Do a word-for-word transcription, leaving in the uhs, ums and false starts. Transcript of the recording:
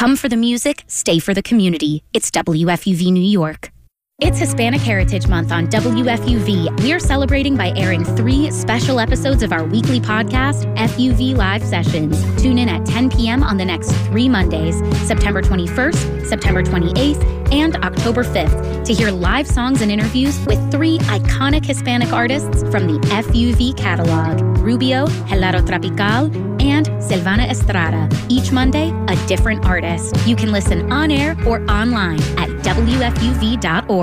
Come for the music, stay for the community. It's W F U V New York. It's Hispanic Heritage Month on W F U V. We're celebrating by airing three special episodes of our weekly podcast, F U V Live Sessions. Tune in at ten p.m. on the next three Mondays, September twenty-first, September twenty-eighth, and October fifth, to hear live songs and interviews with three iconic Hispanic artists from the F U V catalog, Rubio, Helado Tropical, and Silvana Estrada. Each Monday, a different artist. You can listen on air or online at W F U V dot org.